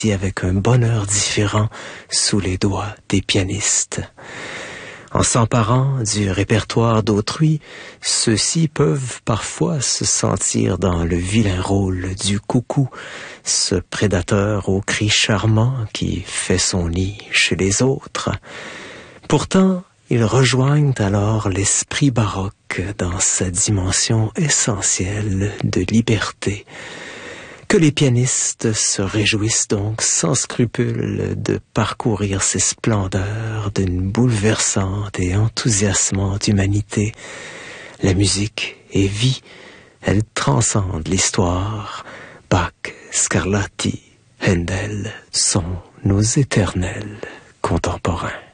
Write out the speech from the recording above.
avec un bonheur différent sous les doigts des pianistes. En s'emparant du répertoire d'autrui, ceux-ci peuvent parfois se sentir dans le vilain rôle du coucou, ce prédateur au cri charmant qui fait son nid chez les autres. Pourtant, ils rejoignent alors l'esprit baroque dans sa dimension essentielle de liberté. Que les pianistes se réjouissent donc sans scrupule de parcourir ces splendeurs d'une bouleversante et enthousiasmante humanité. La musique est vie, elle transcende l'histoire. Bach, Scarlatti, Handel sont nos éternels contemporains.